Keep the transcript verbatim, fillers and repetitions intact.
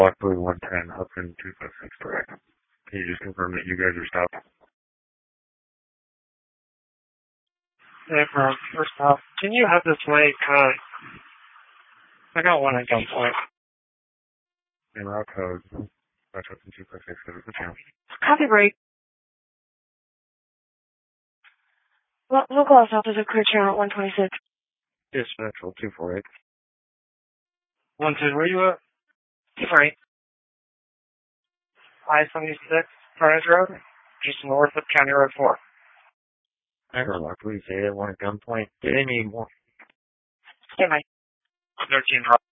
Lockwood one ten, Hudson two five six, correct. Can you just confirm that you guys are stopped? Hey, bro, first off, can you have this late? Uh, I got one at gunpoint. In route code, that's Hudson two five six, what's the channel? Copy break. Lo- local officer clear channel one twenty-six. Dispatch two four eight. One, two, where you at? two four eight. I seventy-six, Frontage Road, just north of County Road four. Airlock, please say they want a gunpoint. Do they need more? Stand by. thirteen,